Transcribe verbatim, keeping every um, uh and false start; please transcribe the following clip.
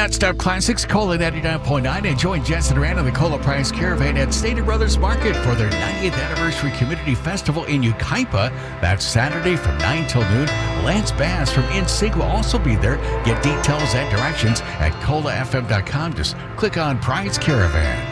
Non-stop classics, Cola ninety-nine point nine, and join Jess and Rand on the Cola Price Caravan at Stater Brothers Market for their ninetieth Anniversary Community Festival in Yucaipa. That's Saturday from nine till noon. Lance Bass from N Sync will also be there. Get details and directions at cola f m dot com. Just click on Price Caravan.